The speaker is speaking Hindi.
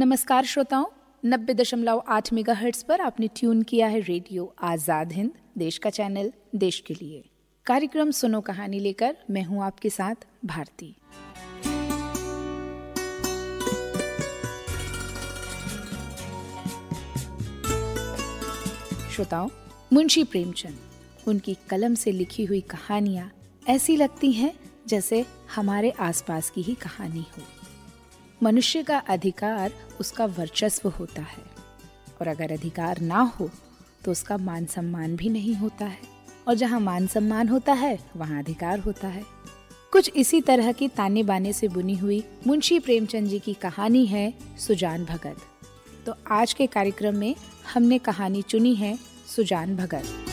नमस्कार श्रोताओं, 90.8 मेगाहर्ट्ज पर आपने ट्यून किया है रेडियो आजाद हिंद, देश का चैनल, देश के लिए। कार्यक्रम सुनो कहानी लेकर मैं हूं आपके साथ भारती। श्रोताओं, मुंशी प्रेमचंद, उनकी कलम से लिखी हुई कहानियां ऐसी लगती हैं जैसे हमारे आसपास की ही कहानी हो। मनुष्य का अधिकार उसका वर्चस्व होता है, और अगर अधिकार ना हो तो उसका मान सम्मान भी नहीं होता है, और जहाँ मान सम्मान होता है वहाँ अधिकार होता है। कुछ इसी तरह की ताने बाने से बुनी हुई मुंशी प्रेमचंद जी की कहानी है सुजान भगत। तो आज के कार्यक्रम में हमने कहानी चुनी है सुजान भगत।